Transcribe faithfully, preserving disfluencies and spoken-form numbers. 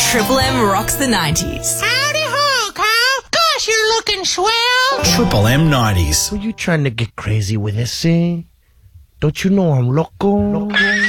Triple M rocks the nineties. Howdy ho, Carl. Gosh, you're looking swell. Triple M nineties. Were you trying to get crazy with this, eh? Don't you know I'm loco? loco?